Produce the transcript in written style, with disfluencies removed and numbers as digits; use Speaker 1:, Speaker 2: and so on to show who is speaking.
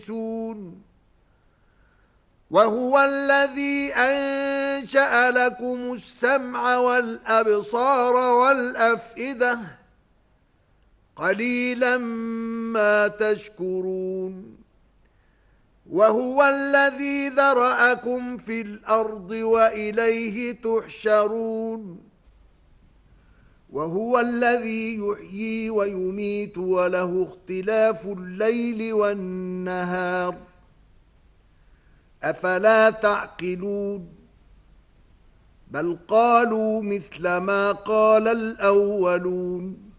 Speaker 1: وهو الذي أنشأ لكم السمع والأبصار والأفئدة قليلا ما تشكرون وهو الذي ذرأكم في الأرض وإليه تحشرون وهو الذي يحيي ويميت وله اختلاف الليل والنهار أفلا تعقلون بل قالوا مثل ما قال الأولون